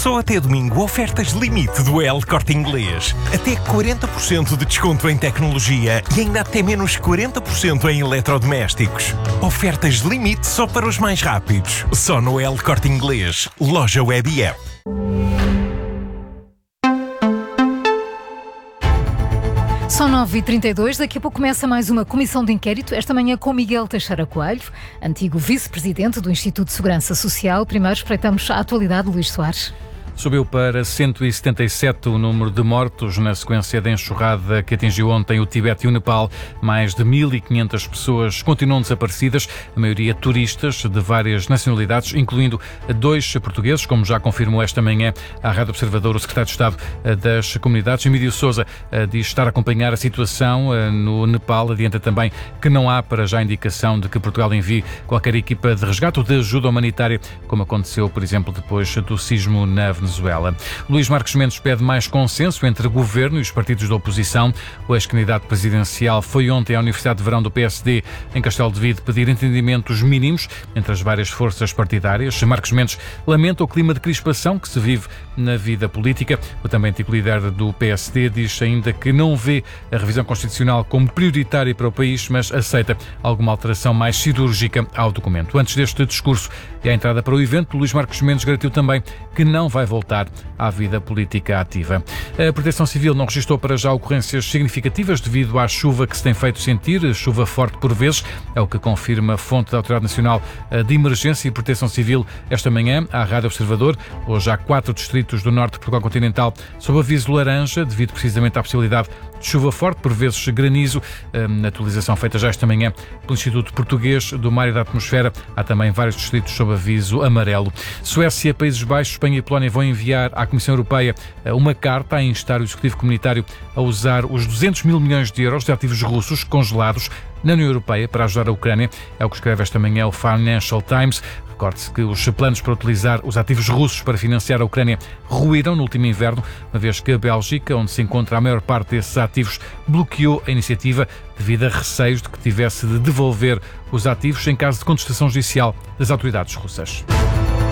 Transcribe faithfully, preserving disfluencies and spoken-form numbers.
Só até domingo, ofertas limite do El Corte Inglês. Até quarenta por cento de desconto em tecnologia e ainda até menos quarenta por cento em eletrodomésticos. Ofertas limite só para os mais rápidos. Só no El Corte Inglês. Loja Web e App. São nove e trinta e dois, daqui a pouco começa mais uma comissão de inquérito, esta manhã com Miguel Teixeira Coelho, antigo vice-presidente do Instituto de Segurança Social. Primeiro espreitamos a atualidade, Luís Soares. Subiu para cento e setenta e sete o número de mortos na sequência da enxurrada que atingiu ontem o Tibete e o Nepal. Mais de mil e quinhentas pessoas continuam desaparecidas, a maioria turistas de várias nacionalidades, incluindo dois portugueses, como já confirmou esta manhã à Rádio Observador o secretário de Estado das Comunidades. Emílio Sousa diz estar a acompanhar a situação no Nepal. Adianta também que não há para já indicação de que Portugal envie qualquer equipa de resgate ou de ajuda humanitária, como aconteceu, por exemplo, depois do sismo na Venezuela. Venezuela. Luís Marques Mendes pede mais consenso entre o governo e os partidos da oposição. O ex-candidato presidencial foi ontem à Universidade de Verão do P S D, em Castelo de Vide, pedir entendimentos mínimos entre as várias forças partidárias. Marques Mendes lamenta o clima de crispação que se vive na vida política. O também antigo líder do P S D diz ainda que não vê a revisão constitucional como prioritária para o país, mas aceita alguma alteração mais cirúrgica ao documento. Antes deste discurso e à entrada para o evento, Luís Marques Mendes garantiu também que não vai voltar à vida política ativa. A Proteção Civil não registrou para já ocorrências significativas devido à chuva que se tem feito sentir, chuva forte por vezes, é o que confirma a fonte da Autoridade Nacional de Emergência e Proteção Civil esta manhã à Rádio Observador. Hoje há quatro distritos do norte de Portugal continental sob aviso laranja, devido precisamente à possibilidade de chuva forte, por vezes granizo. Na atualização feita já esta manhã pelo Instituto Português do Mar e da Atmosfera, há também vários distritos sob aviso amarelo. Suécia, Países Baixos, Espanha e Polónia vão enviar à Comissão Europeia uma carta a instar o Executivo Comunitário a usar os duzentos mil milhões de euros de ativos russos congelados na União Europeia para ajudar a Ucrânia. É o que escreve esta manhã o Financial Times. Recorde-se que os planos para utilizar os ativos russos para financiar a Ucrânia ruíram no último inverno, uma vez que a Bélgica, onde se encontra a maior parte desses ativos, bloqueou a iniciativa devido a receios de que tivesse de devolver os ativos em caso de contestação judicial das autoridades russas.